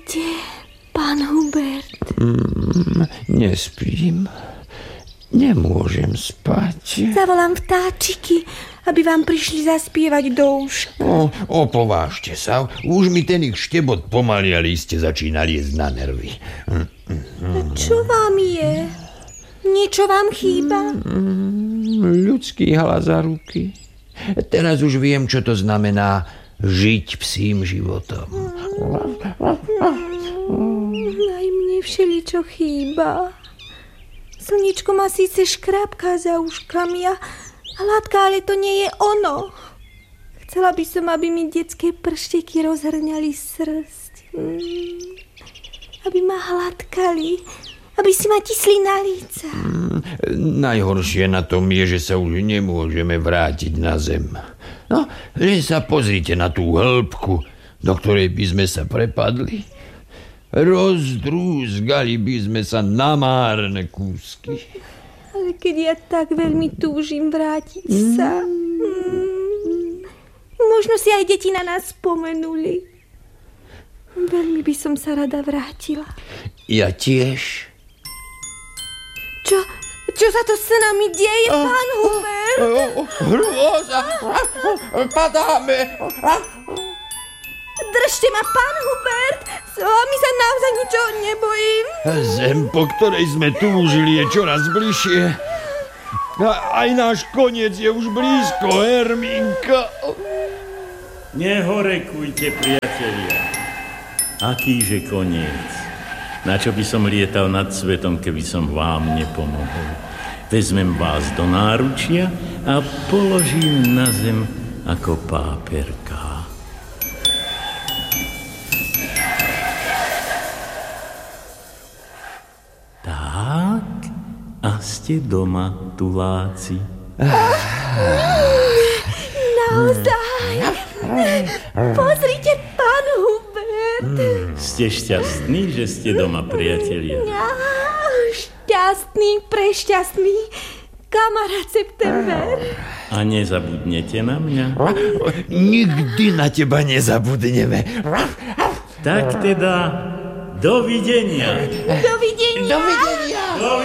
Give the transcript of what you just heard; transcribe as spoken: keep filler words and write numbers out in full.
spíte, pán Hubert? Mm, nespím. Nemôžem spať. Zavolám vtáčiky, aby vám prišli zaspievať do uška. O, opovážte sa. Už mi ten ich štebot pomaly a liste začína liesť na nervy. A čo vám je? Niečo vám chýba? Ľudský hlas za ruky. Teraz už viem, čo to znamená žiť psím životom. Aj mne všeličo chýba. Slniečko má síce škrábka za uškami a hladká, ale to nie je ono. Chcela by som, aby mi detské pršteky rozhrňali srsť. Mm. Aby ma hladkali, aby si ma tisli na líca. Mm, najhoršie na tom je, že sa už nemôžeme vrátiť na zem. No, len sa pozrite na tú hĺbku, do ktorej by sme sa prepadli. Rozdrúzgali by sme sa na márne kúsky. Ale keď ja tak veľmi túžim vrátiť sa. Mm. Možno si aj deti na nás spomenuli. Veľmi by som sa rada vrátila. Ja tiež. Čo? Čo sa to s nami deje, pán Hubert? Hrôza! Padáme! Držte ma, pán Hubert! S vami sa naozaj ničoho nebojím. Zem, po ktorej sme túžili, je čoraz bližšie. A aj náš koniec je už blízko, Herminka. Nehorekujte, priatelia. Akýže koniec? Na čo by som lietal nad svetom, keby som vám nepomohol? Vezmem vás do náručia a položím na zem ako páperka. A ste doma, tuláci. Naozaj. Pozrite, pán Hubert. Ste šťastní, že ste doma, priatelia? Ja, šťastný, prešťastný. Kamarát September. A nezabudnete na mňa? Nikdy na teba nezabudneme. Tak teda, dovidenia. Dovidenia. Dovidenia. Dovidenia.